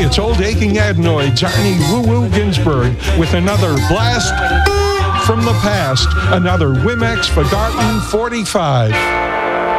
It's old aching adenoid Johnny Woo Woo Ginsburg with another blast from the past, another Wimex Forgotten 45.